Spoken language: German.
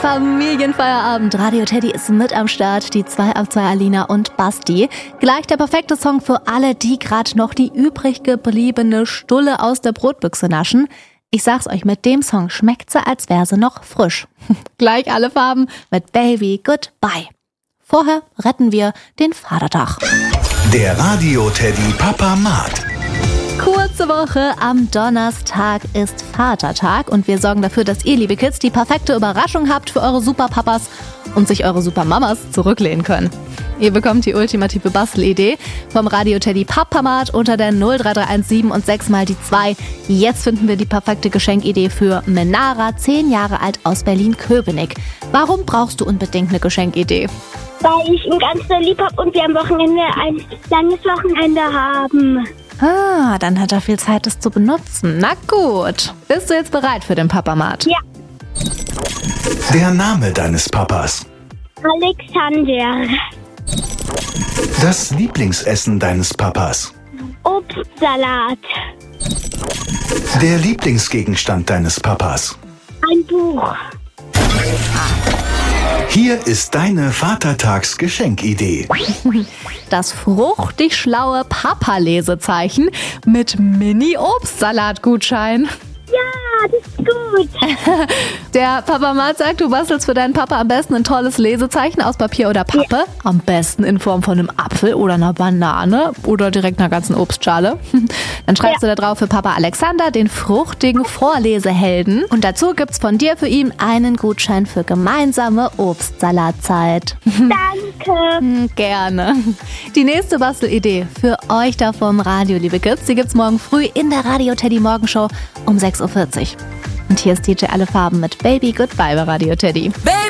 Familienfeierabend. Radio Teddy ist mit am Start. Die 2 auf 2 Alina und Basti. Gleich der perfekte Song für alle, die gerade noch die übrig gebliebene Stulle aus der Brotbüchse naschen. Ich sag's euch, mit dem Song schmeckt sie, als wäre sie noch frisch. Gleich alle Farben mit Baby Goodbye. Vorher retten wir den Vatertag. Der Radio Teddy Papa-Mat. Kurze Woche, am Donnerstag ist Vatertag und wir sorgen dafür, dass ihr, liebe Kids, die perfekte Überraschung habt für eure Superpapas und sich eure Supermamas zurücklehnen können. Ihr bekommt die ultimative Bastelidee vom Radio Teddy Papa-Mat unter der 03317 und 6 mal die 2. Jetzt finden wir die perfekte Geschenkidee für Menara, 10 Jahre alt aus Berlin-Köpenick. Warum brauchst du unbedingt eine Geschenkidee? Weil ich ihn ganz so lieb habe und wir am Wochenende ein langes Wochenende haben. Ah, dann hat er viel Zeit, das zu benutzen. Na gut. Bist du jetzt bereit für den Papa-Mat? Ja. Der Name deines Papas. Alexander. Das Lieblingsessen deines Papas. Obstsalat. Der Lieblingsgegenstand deines Papas. Ein Buch. Hier ist deine Vatertags-Geschenkidee. Das fruchtig schlaue Papa-Lesezeichen mit Mini-Obstsalat-Gutschein. Ja, das ist gut. Der Papa-Mat sagt, du bastelst für deinen Papa am besten ein tolles Lesezeichen aus Papier oder Pappe. Ja. Am besten in Form von einem Apfel oder einer Banane oder direkt einer ganzen Obstschale. Dann schreibst du da drauf für Papa Alexander den fruchtigen Vorlesehelden. Und dazu gibt's von dir für ihn einen Gutschein für gemeinsame Obstsalatzeit. Danke. Gerne. Die nächste Bastelidee für euch da vom Radio, liebe Kids, die gibt's morgen früh in der Radio Teddy Morgenshow um 6:40 Uhr. Und hier ist DJ Alle Farben mit Baby Goodbye bei Radio Teddy.